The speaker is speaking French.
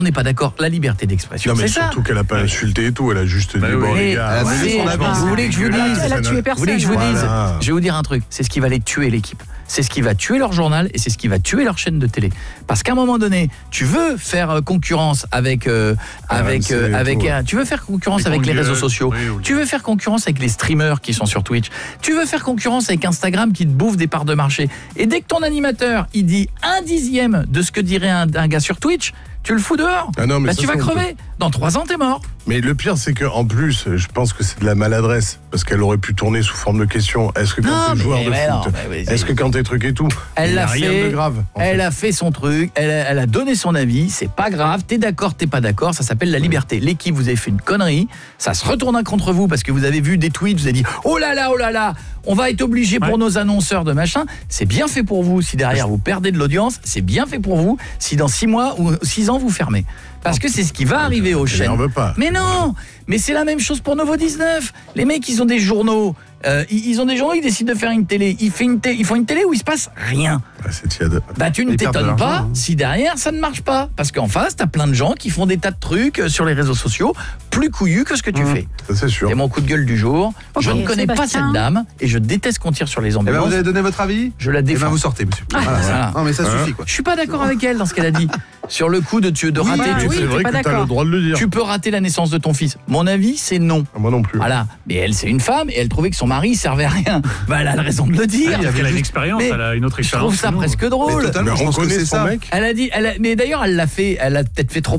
On n'est pas d'accord, la liberté d'expression. Non, mais c'est surtout ça. qu'elle n'a pas insulté et tout, elle a juste dit bon les gars. Vous voulez que je vous dise, Elle a tué personne. vous voulez que je vous dise, Voilà. je vais vous dire un truc, c'est ce qui va les tuer l'équipe. C'est ce qui va tuer leur journal et c'est ce qui va tuer leur chaîne de télé. Parce qu'à un moment donné, tu veux faire concurrence avec tu veux faire concurrence avec les réseaux sociaux. Tu veux faire concurrence avec les streamers qui sont sur Twitch. Tu veux faire concurrence avec Instagram qui te bouffe des parts de marché. Et dès que ton animateur, il dit 1/10 de ce que dirait un gars sur Twitch, tu le fous dehors. Ah non, mais tu vas crever. Dans 3 ans, t'es mort. Mais le pire, c'est qu'en plus, je pense que c'est de la maladresse. Parce qu'elle aurait pu tourner sous forme de question. Est-ce que quand t'es joueur de foot, est-ce que quand t'es truc et tout, elle l'a rien fait, de grave. Elle a fait son truc, elle a donné son avis, c'est pas grave, t'es d'accord, t'es pas d'accord, ça s'appelle la liberté. L'équipe, vous avez fait une connerie, ça se retourne contre vous parce que vous avez vu des tweets, vous avez dit oh là là, on va être obligé pour nos annonceurs de machin. C'est bien fait pour vous si derrière vous perdez de l'audience, c'est bien fait pour vous si dans 6 mois ou 6 ans vous fermez. Parce que c'est ce qui va arriver aux chaînes. Mais non, mais c'est la même chose pour Novo 19. Les mecs, ils ont des journaux. Ils ont des journaux, ils décident de faire une télé. Ils font une télé où il se passe rien. C'est tiède. Tu ne t'étonnes pas si derrière ça ne marche pas. Parce qu'en face, t'as plein de gens qui font des tas de trucs sur les réseaux sociaux plus couillus que ce que tu fais. Ça, c'est sûr. C'est mon coup de gueule du jour. Okay, je ne connais pas cette dame et je déteste qu'on tire sur les ambulances. vous avez donné votre avis ? Je la défends. vous sortez, monsieur. Voilà. Non, mais ça suffit, quoi. Je suis pas d'accord avec elle dans ce qu'elle a dit. Sur le coup de rater, c'est vrai que t'as le droit de le dire. tu peux rater la naissance de ton fils. Mon avis, c'est non. Moi non plus. Voilà. Mais elle, c'est une femme et elle trouvait que son mari servait à rien. Elle a raison de le dire. Elle a une expérience, elle a une autre Je expérience. trouve ça presque drôle. Totalement, Mais je on pense que connaît c'est son ça. mec. Mais d'ailleurs, elle a peut-être fait trop